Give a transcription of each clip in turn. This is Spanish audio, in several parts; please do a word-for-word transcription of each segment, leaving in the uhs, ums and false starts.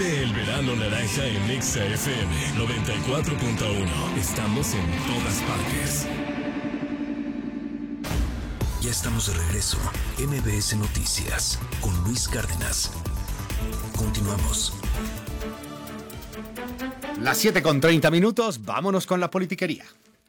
Vive el verano naranja en Exa F M noventa y cuatro punto uno. Estamos en todas partes. Ya estamos de regreso. M B S Noticias con Luis Cárdenas. Continuamos. Las siete con treinta minutos, vámonos con la politiquería.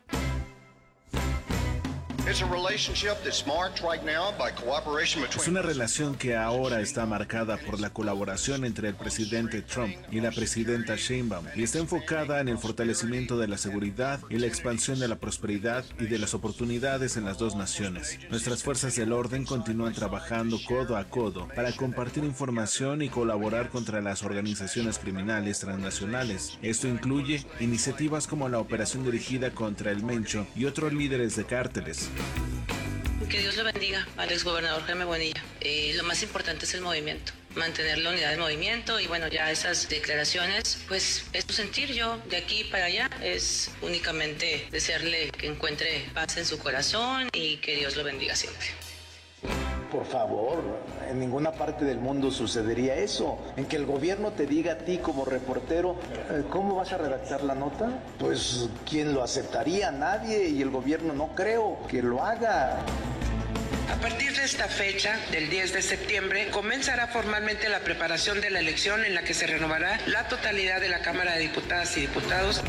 Es una relación que ahora está marcada por la colaboración entre el presidente Trump y la presidenta Sheinbaum y está enfocada en el fortalecimiento de la seguridad y la expansión de la prosperidad y de las oportunidades en las dos naciones. Nuestras fuerzas del orden continúan trabajando codo a codo para compartir información y colaborar contra las organizaciones criminales transnacionales. Esto incluye iniciativas como la operación dirigida contra el Mencho y otros líderes de cárteles. Que Dios lo bendiga al exgobernador Jaime Bonilla. Eh, lo más importante es el movimiento, mantener la unidad del movimiento y bueno, ya esas declaraciones, pues es tu sentir. Yo de aquí para allá es únicamente desearle que encuentre paz en su corazón y que Dios lo bendiga siempre. Por favor, en ninguna parte del mundo sucedería eso, en que el gobierno te diga a ti como reportero, ¿cómo vas a redactar la nota? Pues, ¿quién lo aceptaría? Nadie, y el gobierno no creo que lo haga. A partir de esta fecha, del diez de septiembre, comenzará formalmente la preparación de la elección en la que se renovará la totalidad de la Cámara de Diputadas y Diputados.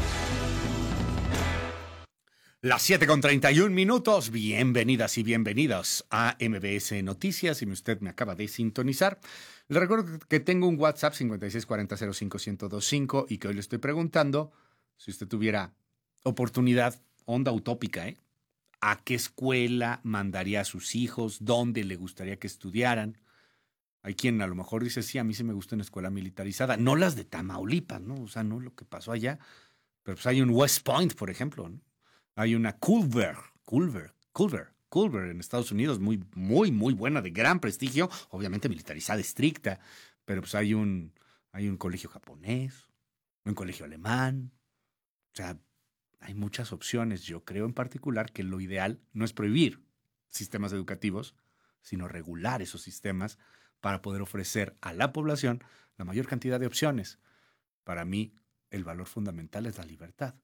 Las siete con treinta y un minutos, bienvenidas y bienvenidos a M B S Noticias. Si usted me acaba de sintonizar, le recuerdo que tengo un WhatsApp cincuenta y seis cuarenta cero cinco uno cero dos cinco y que hoy le estoy preguntando si usted tuviera oportunidad, onda utópica, ¿eh? ¿A qué escuela mandaría a sus hijos? ¿Dónde le gustaría que estudiaran? Hay quien a lo mejor dice, sí, a mí sí me gusta una escuela militarizada, no las de Tamaulipas, ¿no? O sea, no lo que pasó allá, pero pues hay un West Point, por ejemplo, ¿no? Hay una Culver, Culver, Culver, Culver en Estados Unidos, muy, muy, muy buena, de gran prestigio, obviamente militarizada, estricta, pero pues hay un, hay un colegio japonés, un colegio alemán, o sea, hay muchas opciones. Yo creo en particular que lo ideal no es prohibir sistemas educativos, sino regular esos sistemas para poder ofrecer a la población la mayor cantidad de opciones. Para mí, el valor fundamental es la libertad.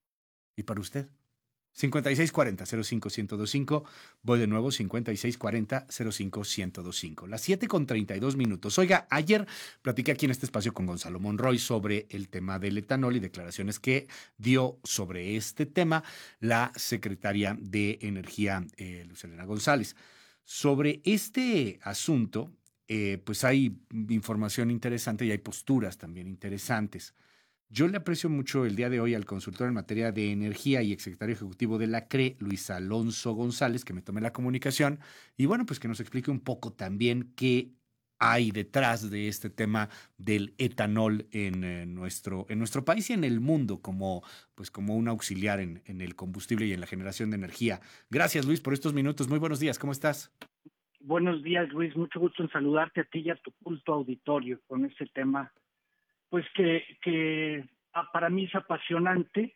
¿Y para usted? cincuenta y seis cuarenta cero cinco uno cero dos cinco, voy de nuevo, cincuenta y seis cuarenta cero cinco uno cero dos cinco. Las siete con treinta y dos minutos. Oiga, ayer platiqué aquí en este espacio con Gonzalo Monroy sobre el tema del etanol y declaraciones que dio sobre este tema la secretaria de Energía, eh, Luz Helena González. Sobre este asunto, eh, pues hay información interesante y hay posturas también interesantes. Yo le aprecio mucho el día de hoy al consultor en materia de energía y exsecretario ejecutivo de la C R E, Luis Alonso González, que me tome la comunicación y bueno, pues que nos explique un poco también qué hay detrás de este tema del etanol en, eh, nuestro, en nuestro país y en el mundo como, pues como un auxiliar en, en el combustible y en la generación de energía. Gracias, Luis, por estos minutos. Muy buenos días, ¿cómo estás? Buenos días, Luis. Mucho gusto en saludarte a ti y a tu culto auditorio con este tema. Pues que, que para mí es apasionante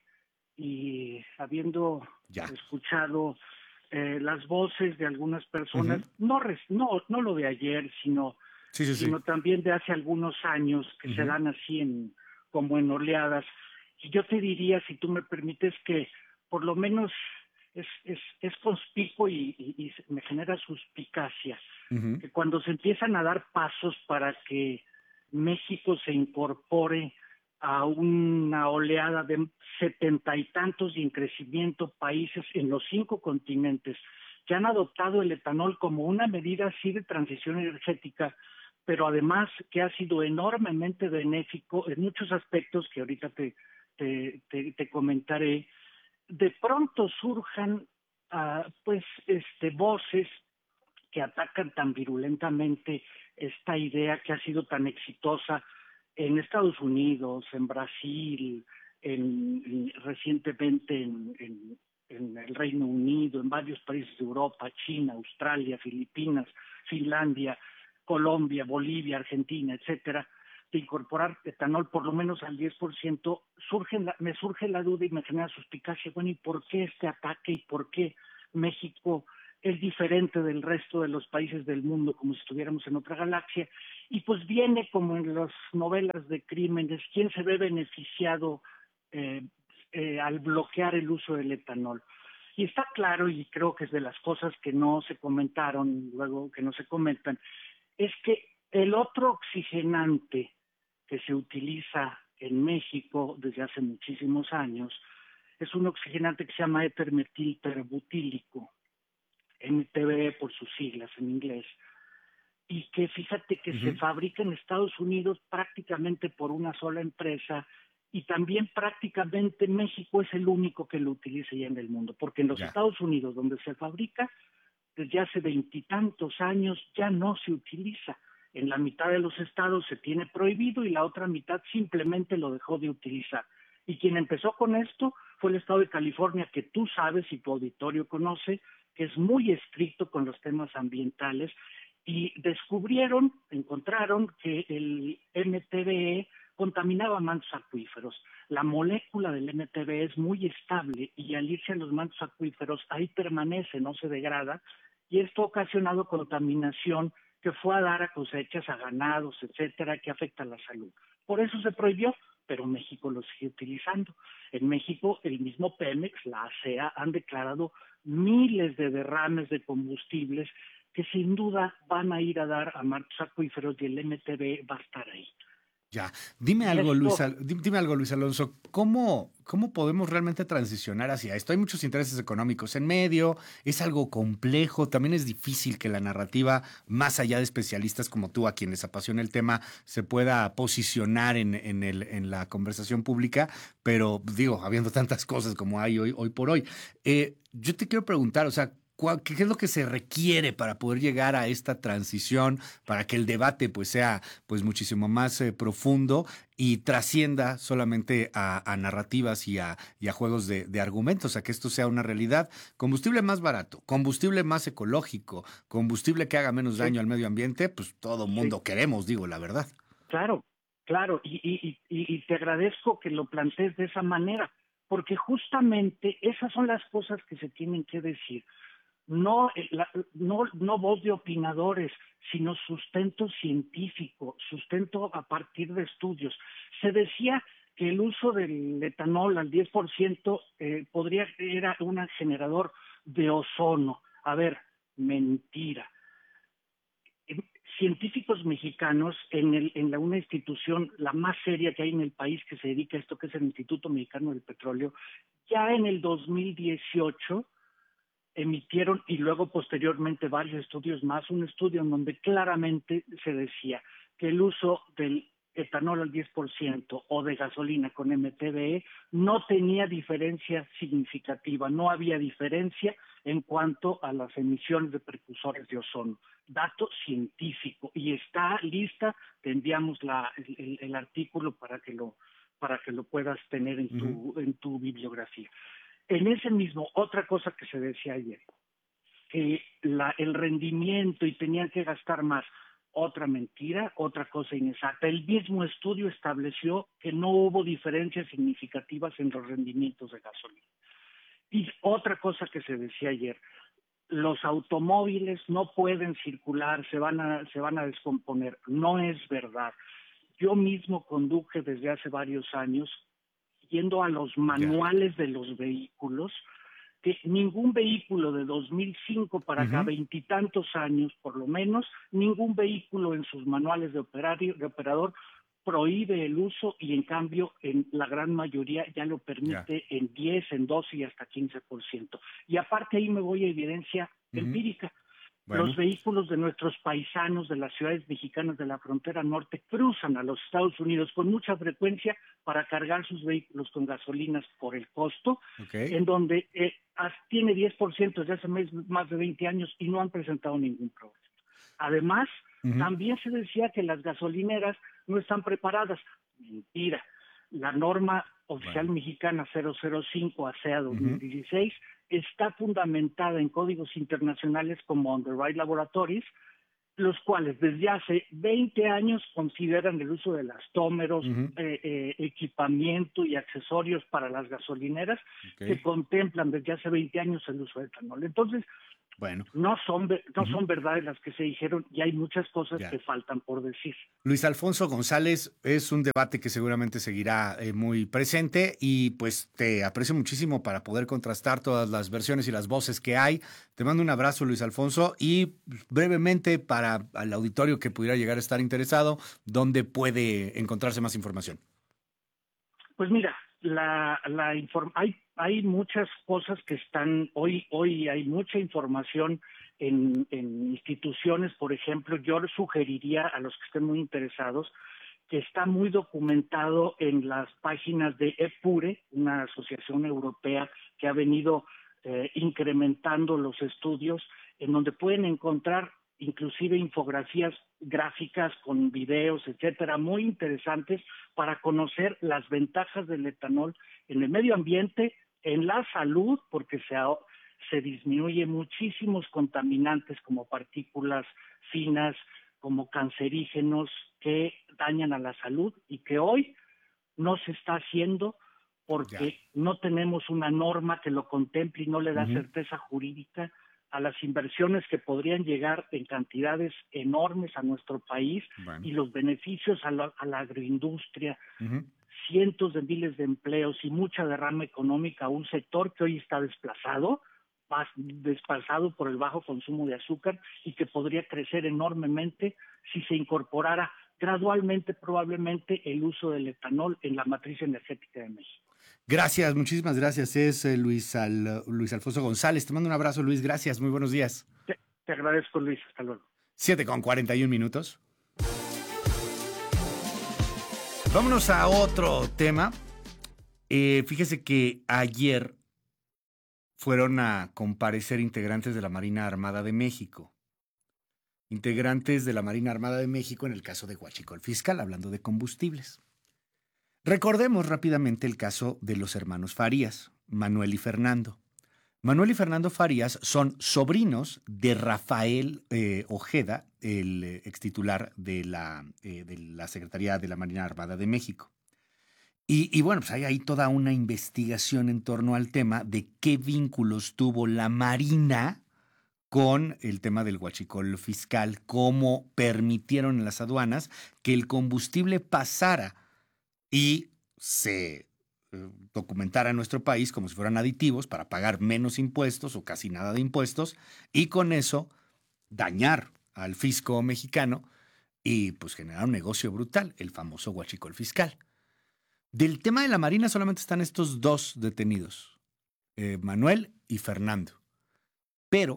y habiendo ya. escuchado eh, las voces de algunas personas, uh-huh. no, res, no no lo de ayer, sino, sí, sí, sino sí. también de hace algunos años que uh-huh. se dan así en como en oleadas. Y yo te diría, si tú me permites, que por lo menos es, es, es conspicuo y, y, y me genera suspicacia, uh-huh. que cuando se empiezan a dar pasos para que México se incorpore a una oleada de setenta y tantos y en crecimiento países en los cinco continentes que han adoptado el etanol como una medida así de transición energética, pero además que ha sido enormemente benéfico en muchos aspectos que ahorita te, te, te, te comentaré. De pronto surjan uh, pues este voces que atacan tan virulentamente esta idea que ha sido tan exitosa en Estados Unidos, en Brasil, en, en, recientemente en, en, en el Reino Unido, en varios países de Europa, China, Australia, Filipinas, Finlandia, Colombia, Bolivia, Argentina, etcétera, de incorporar etanol por lo menos al diez por ciento, surge la, me surge la duda y me genera suspicacia, bueno, ¿y por qué este ataque y por qué México es diferente del resto de los países del mundo, como si estuviéramos en otra galaxia? y pues viene como en las novelas de crímenes, ¿quién se ve beneficiado eh, eh, al bloquear el uso del etanol? Y está claro, y creo que es de las cosas que no se comentaron, luego que no se comentan, es que el otro oxigenante que se utiliza en México desde hace muchísimos años es un oxigenante que se llama éter metilperbutílico, M T B E por sus siglas en inglés, y que fíjate que uh-huh. se fabrica en Estados Unidos prácticamente por una sola empresa, y también prácticamente México es el único que lo utiliza ya en el mundo, porque en los yeah. Estados Unidos, donde se fabrica, desde hace veintitantos años ya no se utiliza. En la mitad de los estados se tiene prohibido y la otra mitad simplemente lo dejó de utilizar. Y quien empezó con esto fue el estado de California, que tú sabes y tu auditorio conoce, que es muy estricto con los temas ambientales, y descubrieron, encontraron que el M T B E contaminaba mantos acuíferos. La molécula del M T B E es muy estable y al irse a los mantos acuíferos ahí permanece, no se degrada, y esto ha ocasionado contaminación que fue a dar a cosechas, a ganados, etcétera, que afecta a la salud. Por eso se prohibió, pero México lo sigue utilizando. En México, el mismo Pemex, la A S E A, han declarado miles de derrames de combustibles que sin duda van a ir a dar a mantos acuíferos y el M T B E va a estar ahí. Ya, dime algo, Luis, dime algo, Luis Alonso, ¿cómo, ¿cómo podemos realmente transicionar hacia esto? Hay muchos intereses económicos en medio, es algo complejo, también es difícil que la narrativa, más allá de especialistas como tú, a quienes apasiona el tema, se pueda posicionar en, en, el, en la conversación pública, pero digo, habiendo tantas cosas como hay hoy, hoy por hoy, eh, yo te quiero preguntar, o sea, ¿qué es lo que se requiere para poder llegar a esta transición, para que el debate pues sea pues muchísimo más eh, profundo y trascienda solamente a, a narrativas y a, y a juegos de, de argumentos, a que esto sea una realidad? Combustible más barato, combustible más ecológico, combustible que haga menos daño sí. al medio ambiente, pues todo mundo sí. queremos, digo la verdad. Claro, claro, y, y, y, y te agradezco que lo plantees de esa manera, porque justamente esas son las cosas que se tienen que decir. No, la, no, no voz de opinadores, sino sustento científico, sustento a partir de estudios. Se decía que el uso del etanol al diez por ciento eh, podría era un generador de ozono. A ver, mentira. Científicos mexicanos en, el, en la, una institución, la más seria que hay en el país que se dedica a esto, que es el Instituto Mexicano del Petróleo, ya en el dos mil dieciocho emitieron, y luego posteriormente varios estudios más, un estudio en donde claramente se decía que el uso del etanol al diez por ciento o de gasolina con M T B E no tenía diferencia significativa, no había diferencia en cuanto a las emisiones de precursores de ozono. Dato científico, y está lista, te enviamos la, el, el artículo para que lo, para que lo puedas tener en tu, uh-huh. en tu bibliografía. En ese mismo, otra cosa que se decía ayer, que la, el rendimiento y tenían que gastar más, otra mentira, otra cosa inexacta. El mismo estudio estableció que no hubo diferencias significativas en los rendimientos de gasolina. Y otra cosa que se decía ayer, los automóviles no pueden circular, se van a, se van a descomponer. No es verdad. Yo mismo conduje desde hace varios años, yendo a los manuales de los vehículos, que ningún vehículo de dos mil cinco para acá, veintitantos uh-huh. años por lo menos, ningún vehículo en sus manuales de, operario, de operador prohíbe el uso, y en cambio en la gran mayoría ya lo permite yeah. en diez, en doce y hasta quince por ciento. Y aparte ahí me voy a evidencia uh-huh. empírica. Bueno. Los vehículos de nuestros paisanos de las ciudades mexicanas de la frontera norte cruzan a los Estados Unidos con mucha frecuencia para cargar sus vehículos con gasolinas por el costo, okay. en donde eh, tiene diez por ciento desde hace más de veinte años y no han presentado ningún problema. Además, uh-huh. también se decía que las gasolineras no están preparadas. Mentira. La norma oficial bueno. mexicana cero cero cinco A S E A dos mil dieciséis uh-huh. está fundamentada en códigos internacionales como On the Right Laboratories, los cuales desde hace veinte años consideran el uso de elastómeros, uh-huh. eh, eh, equipamiento y accesorios para las gasolineras, okay. que contemplan desde hace veinte años el uso de etanol. Entonces, Bueno. No son, no Uh-huh. son verdades las que se dijeron y hay muchas cosas Ya. que faltan por decir. Luis Alfonso González, es un debate que seguramente seguirá eh, muy presente y pues te aprecio muchísimo para poder contrastar todas las versiones y las voces que hay. Te mando un abrazo, Luis Alfonso, y brevemente para el auditorio que pudiera llegar a estar interesado, ¿dónde puede encontrarse más información? Pues mira, la, la inform hay, hay muchas cosas que están, hoy, hoy hay mucha información en, en instituciones, por ejemplo, yo sugeriría a los que estén muy interesados que está muy documentado en las páginas de EPURE, una asociación europea que ha venido eh, incrementando los estudios, en donde pueden encontrar inclusive infografías gráficas con videos, etcétera, muy interesantes para conocer las ventajas del etanol en el medio ambiente, en la salud, porque se, se disminuye muchísimos contaminantes como partículas finas, como cancerígenos que dañan a la salud y que hoy no se está haciendo porque ya. no tenemos una norma que lo contemple y no le da uh-huh. certeza jurídica a las inversiones que podrían llegar en cantidades enormes a nuestro país bueno. y los beneficios a la, a la agroindustria, uh-huh. cientos de miles de empleos y mucha derrama económica a un sector que hoy está desplazado, desplazado por el bajo consumo de azúcar y que podría crecer enormemente si se incorporara gradualmente probablemente el uso del etanol en la matriz energética de México. Gracias, muchísimas gracias. Es eh, Luis, Al, Luis Alfonso González. Te mando un abrazo, Luis. Gracias, muy buenos días. Te, te agradezco, Luis. Hasta luego. siete con cuarenta y un minutos. Vámonos a otro tema. Eh, fíjese que ayer fueron a comparecer integrantes de la Marina Armada de México. Integrantes de la Marina Armada de México en el caso de Huachicol Fiscal, hablando de combustibles. Recordemos rápidamente el caso de los hermanos Farías, Manuel y Fernando. Manuel y Fernando Farías son sobrinos de Rafael eh, Ojeda, el eh, extitular de la, eh, de la Secretaría de la Marina Armada de México. Y, y bueno, pues hay ahí toda una investigación en torno al tema de qué vínculos tuvo la Marina con el tema del huachicol fiscal, cómo permitieron en las aduanas que el combustible pasara y se eh, documentara en nuestro país como si fueran aditivos para pagar menos impuestos o casi nada de impuestos y con eso dañar al fisco mexicano y pues generar un negocio brutal, el famoso huachicol fiscal. Del tema de la Marina solamente están estos dos detenidos, eh, Manuel y Fernando. Pero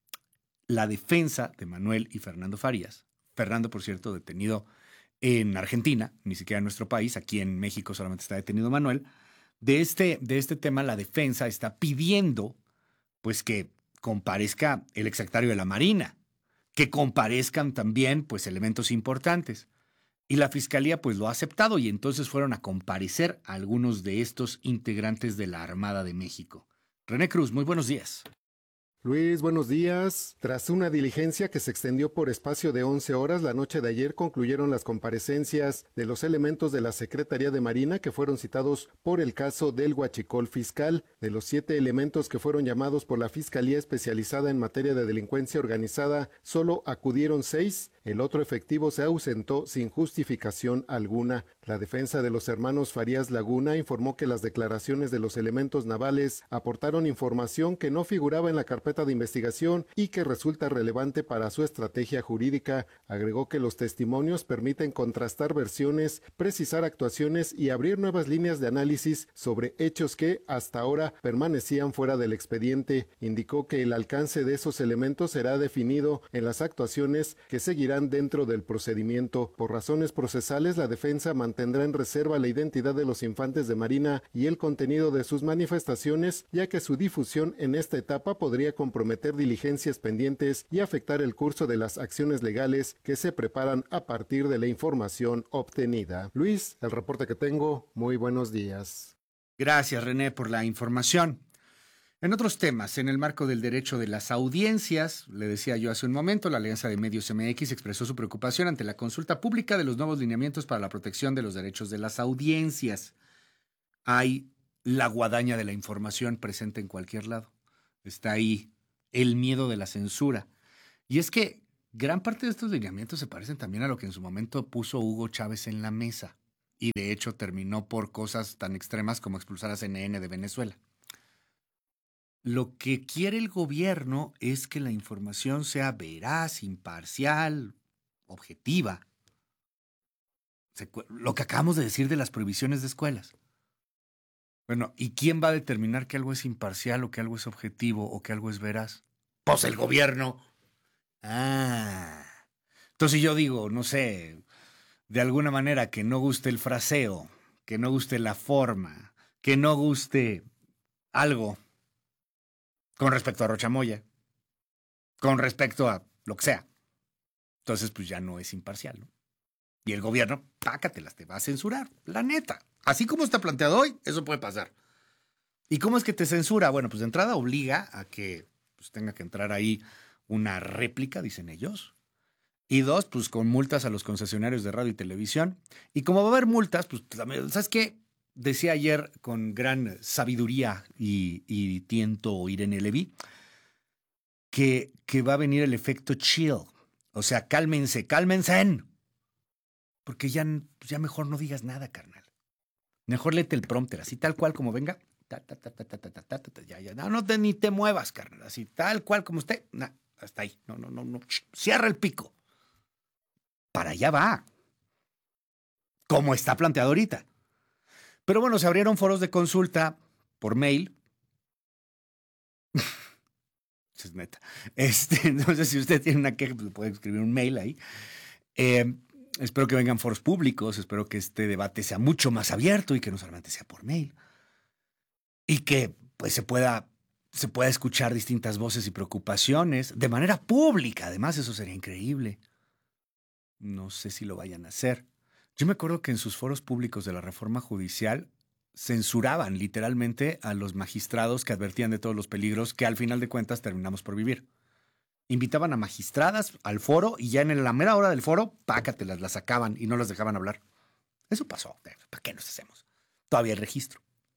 la defensa de Manuel y Fernando Farías, Fernando, por cierto, detenido en Argentina, ni siquiera en nuestro país, aquí en México solamente está detenido Manuel, de este, de este tema la defensa está pidiendo pues que comparezca el exsecretario de la Marina, que comparezcan también pues elementos importantes. Y la Fiscalía pues lo ha aceptado y entonces fueron a comparecer a algunos de estos integrantes de la Armada de México. René Cruz, muy buenos días. Luis, buenos días. Tras una diligencia que se extendió por espacio de once horas, la noche de ayer concluyeron las comparecencias de los elementos de la Secretaría de Marina que fueron citados por el caso del huachicol fiscal. De los siete elementos que fueron llamados por la Fiscalía Especializada en Materia de Delincuencia Organizada, solo acudieron seis. El otro efectivo se ausentó sin justificación alguna. La defensa de los hermanos Farías Laguna informó que las declaraciones de los elementos navales aportaron información que no figuraba en la carpeta de investigación y que resulta relevante para su estrategia jurídica. Agregó que los testimonios permiten contrastar versiones, precisar actuaciones y abrir nuevas líneas de análisis sobre hechos que hasta ahora permanecían fuera del expediente. Indicó que el alcance de esos elementos será definido en las actuaciones que seguirán dentro del procedimiento. Por razones procesales, la defensa mantendrá en reserva la identidad de los infantes de Marina y el contenido de sus manifestaciones, ya que su difusión en esta etapa podría comprometer diligencias pendientes y afectar el curso de las acciones legales que se preparan a partir de la información obtenida. Luis, el reporte que tengo, muy buenos días. Gracias, René, por la información. En otros temas, en el marco del derecho de las audiencias, le decía yo hace un momento, la Alianza de Medios M X expresó su preocupación ante la consulta pública de los nuevos lineamientos para la protección de los derechos de las audiencias. Hay la guadaña de la información presente en cualquier lado. Está ahí el miedo de la censura. Y es que gran parte de estos lineamientos se parecen también a lo que en su momento puso Hugo Chávez en la mesa. Y de hecho terminó por cosas tan extremas como expulsar a C N N de Venezuela. Lo que quiere el gobierno es que la información sea veraz, imparcial, objetiva. Lo que acabamos de decir de las prohibiciones de escuelas. Bueno, ¿y quién va a determinar que algo es imparcial o que algo es objetivo o que algo es veraz? Pues el gobierno. Ah. Entonces yo digo, no sé, de alguna manera que no guste el fraseo, que no guste la forma, que no guste algo con respecto a Rocha Moya, con respecto a lo que sea. Entonces, pues ya no es imparcial, ¿no? Y el gobierno, pácatelas, te va a censurar, la neta. Así como está planteado hoy, eso puede pasar. ¿Y cómo es que te censura? Bueno, pues de entrada obliga a que pues, tenga que entrar ahí una réplica, dicen ellos. Y dos, pues con multas a los concesionarios de radio y televisión. Y como va a haber multas, pues también, ¿sabes qué? Decía ayer con gran sabiduría y, y tiento Irene Levy que, que va a venir el efecto chill. O sea, cálmense, cálmense. Porque ya, ya mejor no digas nada, carnal. Mejor léete el prompter, así tal cual como venga. Ta, ta, ta, ta, ta, ta, ta, ta, ta, ya, ya. No, no te, ni te muevas, carnal. Así tal cual como esté. Nah, hasta ahí. No, no, no, no. Cierra el pico. Para allá va. Como está planteado ahorita. Pero bueno, se abrieron foros de consulta por mail. Eso es neta. Este, entonces, si usted tiene una queja, pues puede escribir un mail ahí. Eh, espero que vengan foros públicos, espero que este debate sea mucho más abierto y que no solamente sea por mail. Y que pues se pueda, se pueda escuchar distintas voces y preocupaciones de manera pública. Además, eso sería increíble. No sé si lo vayan a hacer. Yo me acuerdo que en sus foros públicos de la reforma judicial censuraban literalmente a los magistrados que advertían de todos los peligros que al final de cuentas terminamos por vivir. Invitaban a magistradas al foro y ya en la mera hora del foro, pácatelas, las sacaban y no las dejaban hablar. Eso pasó. ¿Para qué nos hacemos? Todavía hay registro.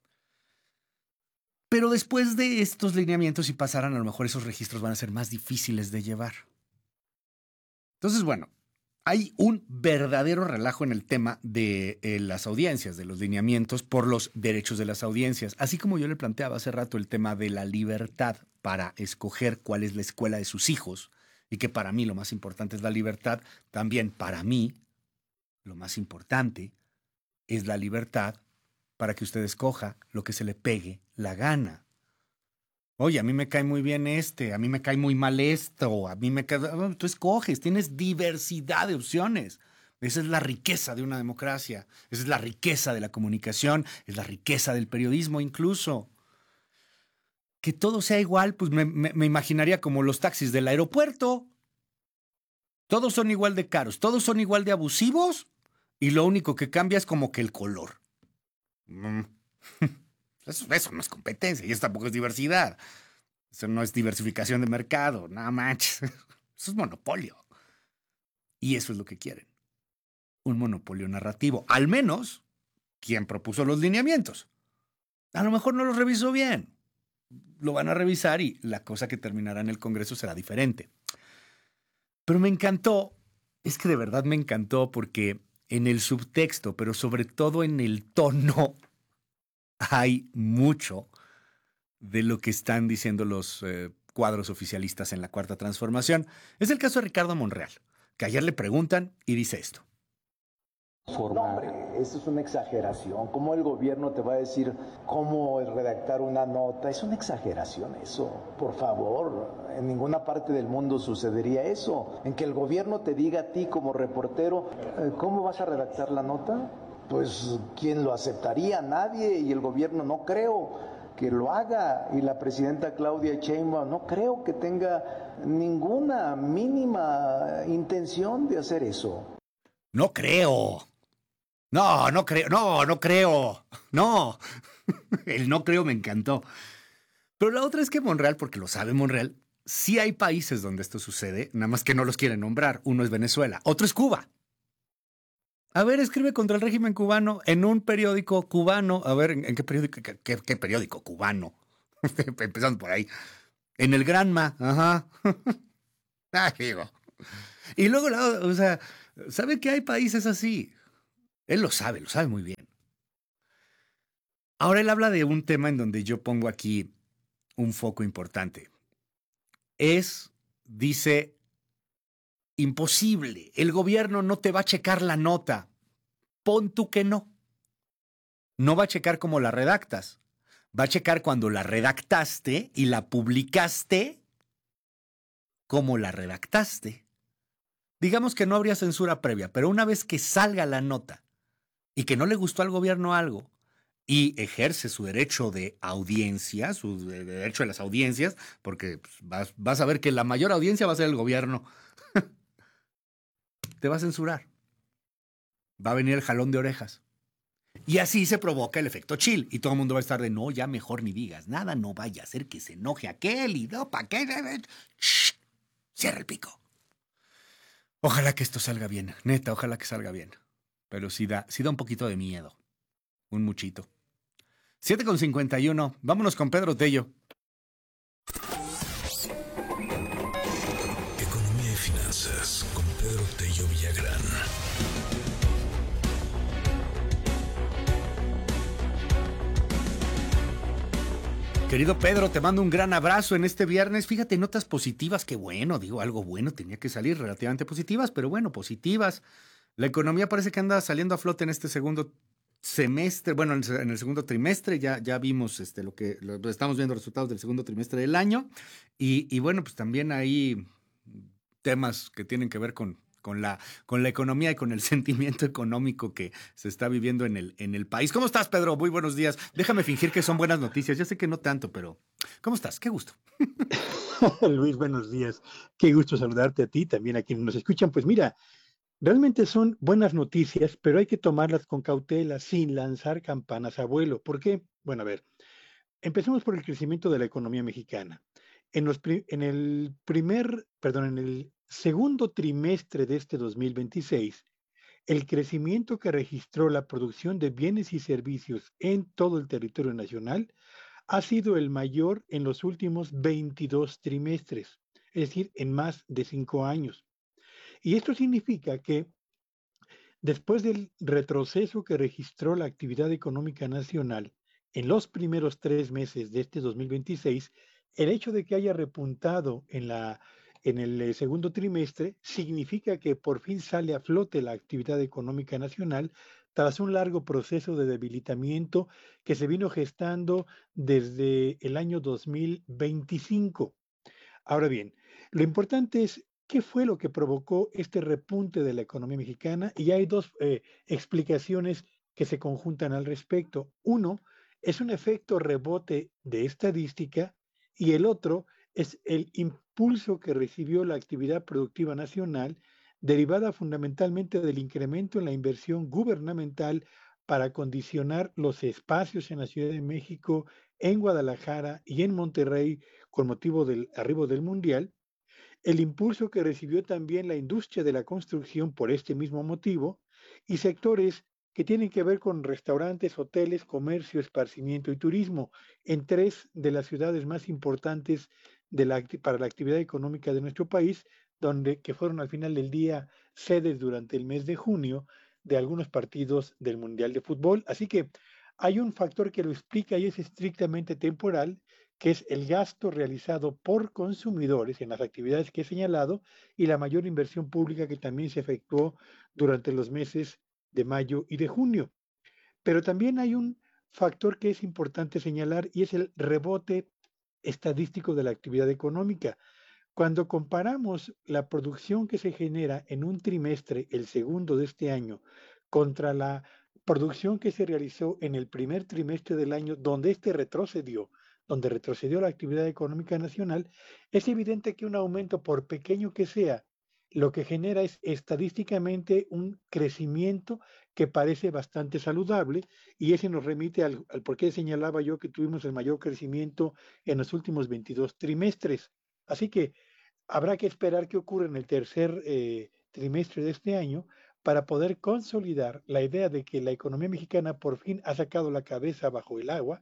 Pero después de estos lineamientos, si pasaran, a lo mejor esos registros van a ser más difíciles de llevar. Entonces, bueno, hay un verdadero relajo en el tema de eh, las audiencias, de los lineamientos por los derechos de las audiencias. Así como yo le planteaba hace rato el tema de la libertad para escoger cuál es la escuela de sus hijos y que para mí lo más importante es la libertad, también para mí lo más importante es la libertad para que usted escoja lo que se le pegue la gana. Oye, a mí me cae muy bien este, a mí me cae muy mal esto, a mí me cae... Tú escoges, tienes diversidad de opciones. Esa es la riqueza de una democracia, esa es la riqueza de la comunicación, es la riqueza del periodismo incluso. Que todo sea igual, pues me, me, me imaginaría como los taxis del aeropuerto. Todos son igual de caros, todos son igual de abusivos y lo único que cambia es como que el color. Mm. Eso, eso no es competencia y eso tampoco es diversidad. Eso no es diversificación de mercado, nada manches. Eso es monopolio. Y eso es lo que quieren. Un monopolio narrativo. Al menos quien propuso los lineamientos. A lo mejor no los revisó bien. Lo van a revisar y la cosa que terminará en el Congreso será diferente. Pero me encantó, es que de verdad me encantó porque en el subtexto, pero sobre todo en el tono, hay mucho de lo que están diciendo los eh, cuadros oficialistas en la Cuarta Transformación. Es el caso de Ricardo Monreal, que ayer le preguntan y dice esto. No, hombre, eso es una exageración. ¿Cómo el gobierno te va a decir cómo redactar una nota? Es una exageración eso. Por favor, en ninguna parte del mundo sucedería eso. En que el gobierno te diga a ti como reportero, ¿cómo vas a redactar la nota? Pues, ¿quién lo aceptaría? Nadie, y el gobierno no creo que lo haga, y la presidenta Claudia Sheinbaum no creo que tenga ninguna mínima intención de hacer eso. No creo. No, no creo, no, no creo, no. El no creo me encantó. Pero la otra es que Monreal, porque lo sabe Monreal, sí hay países donde esto sucede, nada más que no los quieren nombrar. Uno es Venezuela, otro es Cuba. A ver, escribe contra el régimen cubano en un periódico cubano. A ver, ¿en, en qué periódico? ¿Qué, qué, qué periódico cubano? Empezando por ahí. En el Granma, ajá. Ah, digo. Y luego, la, o sea, ¿sabe que hay países así? Él lo sabe, lo sabe muy bien. Ahora él habla de un tema en donde yo pongo aquí un foco importante. Es, dice, imposible. El gobierno no te va a checar la nota. Pon tú que no. No va a checar cómo la redactas. Va a checar cuando la redactaste y la publicaste, cómo la redactaste. Digamos que no habría censura previa, pero una vez que salga la nota y que no le gustó al gobierno algo y ejerce su derecho de audiencia, su derecho de las audiencias, porque pues, vas, vas a ver que la mayor audiencia va a ser el gobierno, te va a censurar. Va a venir el jalón de orejas. Y así se provoca el efecto chill. Y todo el mundo va a estar de, no, ya mejor ni digas nada, no vaya a hacer que se enoje aquel y no, ¿para qué? Shh, cierra el pico. Ojalá que esto salga bien, neta, ojalá que salga bien. Pero sí da, sí da un poquito de miedo. Un muchito. siete con cincuenta y uno. Vámonos con Pedro Tello. Economía y finanzas con Pedro Tello Villagrán. Querido Pedro, te mando un gran abrazo en este viernes. Fíjate, notas positivas, qué bueno, digo, algo bueno tenía que salir, relativamente positivas, pero bueno, positivas. La economía parece que anda saliendo a flote en este segundo semestre, bueno, en el segundo trimestre, ya, ya vimos este, lo que, lo, estamos viendo resultados del segundo trimestre del año, y, y bueno, pues también hay temas que tienen que ver con, con, la, con la economía y con el sentimiento económico que se está viviendo en el, en el país. ¿Cómo estás, Pedro? Muy buenos días. Déjame fingir que son buenas noticias, ya sé que no tanto, pero ¿cómo estás? Qué gusto. Luis, buenos días. Qué gusto saludarte a ti, también a quienes nos escuchan. Pues mira, realmente son buenas noticias, pero hay que tomarlas con cautela, sin lanzar campanas a vuelo. ¿Por qué? Bueno, a ver, empecemos por el crecimiento de la economía mexicana. En, los, en el primer, perdón, en el segundo trimestre de este dos mil veintiséis, el crecimiento que registró la producción de bienes y servicios en todo el territorio nacional ha sido el mayor en los últimos veintidós trimestres, es decir, en más de cinco años. Y esto significa que después del retroceso que registró la actividad económica nacional en los primeros tres meses de este dos mil veintiséis, el hecho de que haya repuntado en, la, en el segundo trimestre significa que por fin sale a flote la actividad económica nacional tras un largo proceso de debilitamiento que se vino gestando desde el año dos mil veinticinco. Ahora bien, lo importante es qué fue lo que provocó este repunte de la economía mexicana, y hay dos eh, explicaciones que se conjuntan al respecto. Uno es un efecto rebote de estadística y el otro es el impulso que recibió la actividad productiva nacional, derivada fundamentalmente del incremento en la inversión gubernamental para acondicionar los espacios en la Ciudad de México, en Guadalajara y en Monterrey con motivo del arribo del Mundial, el impulso que recibió también la industria de la construcción por este mismo motivo, y sectores que tienen que ver con restaurantes, hoteles, comercio, esparcimiento y turismo, en tres de las ciudades más importantes de la, para la actividad económica de nuestro país, donde que fueron al final del día sedes durante el mes de junio de algunos partidos del Mundial de Fútbol. Así que hay un factor que lo explica y es estrictamente temporal, que es el gasto realizado por consumidores en las actividades que he señalado y la mayor inversión pública que también se efectuó durante los meses de mayo y de junio. Pero también hay un factor que es importante señalar y es el rebote estadístico de la actividad económica. Cuando comparamos la producción que se genera en un trimestre, el segundo de este año, contra la producción que se realizó en el primer trimestre del año, donde este retrocedió, donde retrocedió la actividad económica nacional, es evidente que un aumento, por pequeño que sea, lo que genera es estadísticamente un crecimiento que parece bastante saludable, y ese nos remite al, al por qué señalaba yo que tuvimos el mayor crecimiento en los últimos veintidós trimestres. Así que habrá que esperar qué ocurre en el tercer eh, trimestre de este año para poder consolidar la idea de que la economía mexicana por fin ha sacado la cabeza bajo el agua,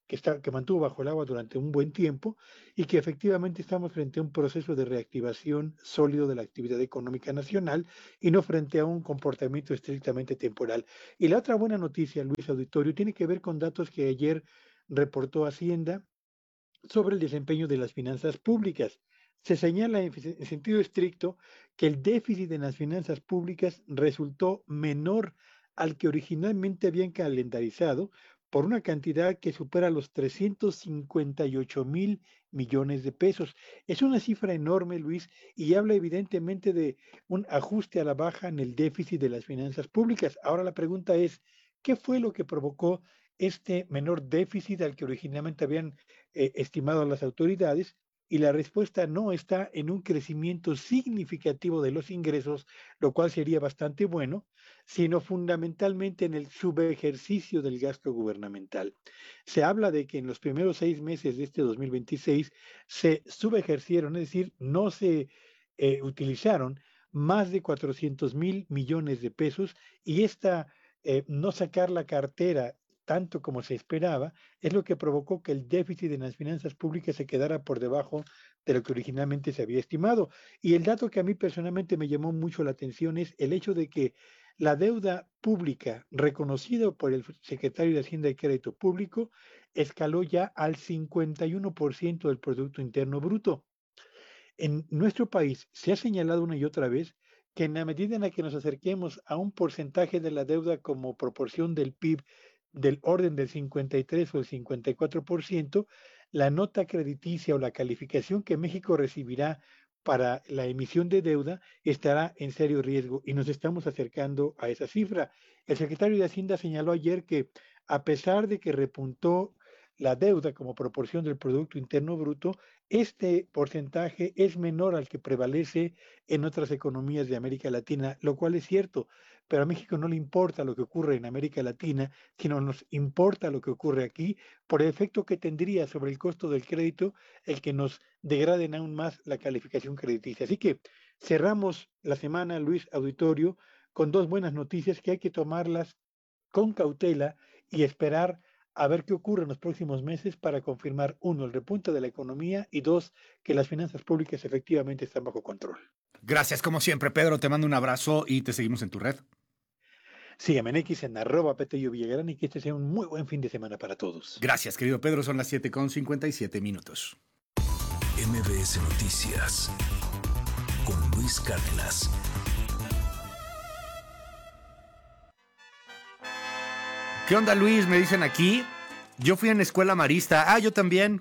que, está, que mantuvo bajo el agua durante un buen tiempo y que efectivamente estamos frente a un proceso de reactivación sólido de la actividad económica nacional y no frente a un comportamiento estrictamente temporal. Y la otra buena noticia, Luis Auditorio, tiene que ver con datos que ayer reportó Hacienda sobre el desempeño de las finanzas públicas. Se señala en sentido estricto que el déficit en las finanzas públicas resultó menor al que originalmente habían calendarizado por una cantidad que supera los trescientos cincuenta y ocho mil millones de pesos. Es una cifra enorme, Luis, y habla evidentemente de un ajuste a la baja en el déficit de las finanzas públicas. Ahora la pregunta es, ¿qué fue lo que provocó este menor déficit al que originalmente habían eh, estimado las autoridades? Y la respuesta no está en un crecimiento significativo de los ingresos, lo cual sería bastante bueno, sino fundamentalmente en el subejercicio del gasto gubernamental. Se habla de que en los primeros seis meses de este dos mil veintiséis se subejercieron, es decir, no se eh, utilizaron más de cuatrocientos mil millones de pesos y esta eh, no sacar la cartera tanto como se esperaba, es lo que provocó que el déficit en las finanzas públicas se quedara por debajo de lo que originalmente se había estimado. Y el dato que a mí personalmente me llamó mucho la atención es el hecho de que la deuda pública reconocida por el secretario de Hacienda y Crédito Público escaló ya al cincuenta y uno por ciento del Producto Interno Bruto. En nuestro país se ha señalado una y otra vez que en la medida en la que nos acerquemos a un porcentaje de la deuda como proporción del P I B del orden del cincuenta y tres o el cincuenta y cuatro por ciento, la nota crediticia o la calificación que México recibirá para la emisión de deuda estará en serio riesgo y nos estamos acercando a esa cifra. El secretario de Hacienda señaló ayer que a pesar de que repuntó la deuda como proporción del Producto Interno Bruto, este porcentaje es menor al que prevalece en otras economías de América Latina, lo cual es cierto, pero a México no le importa lo que ocurre en América Latina, sino nos importa lo que ocurre aquí por el efecto que tendría sobre el costo del crédito el que nos degraden aún más la calificación crediticia. Así que cerramos la semana, Luis Auditorio, con dos buenas noticias que hay que tomarlas con cautela y esperar a ver qué ocurre en los próximos meses para confirmar, uno, el repunte de la economía y dos, que las finanzas públicas efectivamente están bajo control. Gracias, como siempre, Pedro. Te mando un abrazo y te seguimos en tu red. Sígueme en X en arroba Petello Villagrán y que este sea un muy buen fin de semana para todos. Gracias, querido Pedro. Son las siete con cincuenta y siete minutos. M B S Noticias con Luis Cárdenas. ¿Qué onda, Luis? Me dicen aquí. Yo fui en escuela marista. Ah, yo también.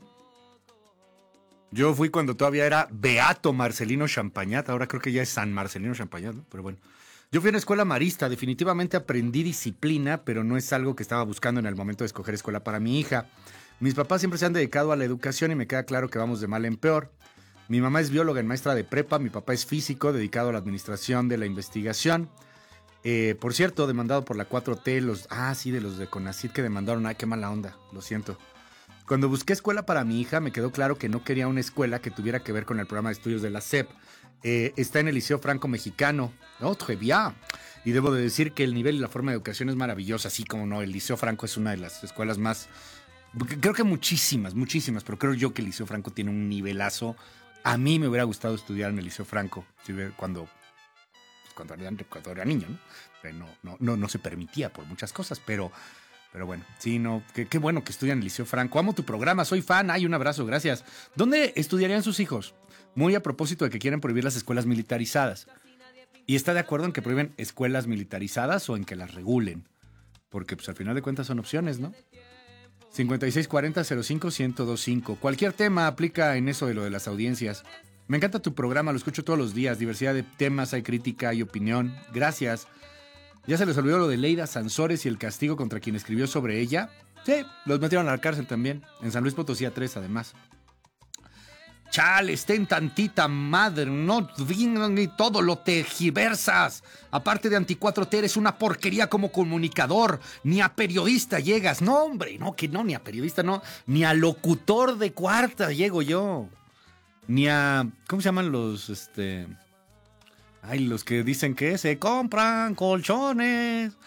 Yo fui cuando todavía era Beato Marcelino Champagnat. Ahora creo que ya es San Marcelino Champagnat, ¿no? Pero bueno. Yo fui en escuela marista. Definitivamente aprendí disciplina, pero no es algo que estaba buscando en el momento de escoger escuela para mi hija. Mis papás siempre se han dedicado a la educación y me queda claro que vamos de mal en peor. Mi mamá es bióloga y maestra de prepa. Mi papá es físico, dedicado a la administración de la investigación. Eh, por cierto, demandado por la cuatro T, los, ah, sí, de los de CONACYT que demandaron, ay, qué mala onda, lo siento. Cuando busqué escuela para mi hija, me quedó claro que no quería una escuela que tuviera que ver con el programa de estudios de la S E P. Eh, está en el Liceo Franco Mexicano, oh, très bien. Y debo de decir que el nivel y la forma de educación es maravillosa, así como no, el Liceo Franco es una de las escuelas más, creo que muchísimas, muchísimas, pero creo yo que el Liceo Franco tiene un nivelazo. A mí me hubiera gustado estudiar en el Liceo Franco, cuando... Cuando era, cuando era niño, ¿no? Pero no, no, no, no se permitía por muchas cosas, pero, pero bueno, sí, no, qué, qué bueno que estudian en el Liceo Franco. Amo tu programa, soy fan, ay, un abrazo, gracias. ¿Dónde estudiarían sus hijos? Muy a propósito de que quieren prohibir las escuelas militarizadas. ¿Y está de acuerdo en que prohíben escuelas militarizadas o en que las regulen? Porque pues al final de cuentas son opciones, ¿no? cincuenta y seis cuarenta cero cinco ciento veinticinco. Cualquier tema aplica en eso de lo de las audiencias. Me encanta tu programa, lo escucho todos los días. Diversidad de temas, hay crítica, hay opinión. Gracias. ¿Ya se les olvidó lo de Leida Sansores y el castigo contra quien escribió sobre ella? Sí, los metieron a la cárcel también. En San Luis Potosí a tres, además. Chale, estén tantita madre, no vengan ni todo lo tejiversas. Aparte de anti cuatro T, eres una porquería como comunicador. Ni a periodista llegas. No, hombre, no, que no, ni a periodista no. Ni a locutor de cuarta llego yo. Ni a... ¿Cómo se llaman los, este... Ay, los que dicen que se compran colchones?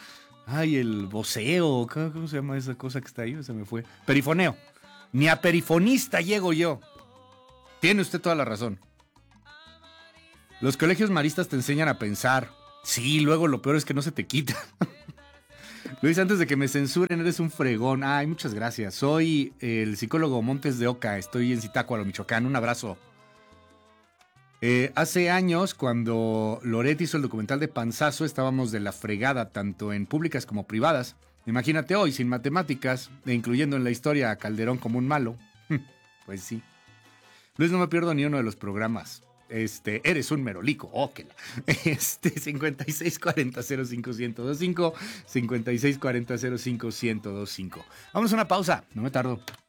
Ay, el voceo, ¿cómo se llama esa cosa que está ahí? Se me fue. Perifoneo. Ni a perifonista llego yo. Tiene usted toda la razón. Los colegios maristas te enseñan a pensar. Sí, luego lo peor es que no se te quita. Luis, antes de que me censuren, eres un fregón. Ay, muchas gracias. Soy el psicólogo Montes de Oca. Estoy en Zitácuaro, Michoacán. Un abrazo. Eh, hace años, cuando Loret hizo el documental de Panzazo, estábamos de la fregada, tanto en públicas como privadas. Imagínate hoy, sin matemáticas, e incluyendo en la historia a Calderón como un malo. Pues sí. Luis, no me pierdo ni uno de los programas. Este, eres un merolico, óquela. Este, cincuenta y seis cuarenta cero cinco ciento veinticinco, cincuenta y seis cuarenta cero cinco ciento veinticinco. Vamos a una pausa, no me tardo.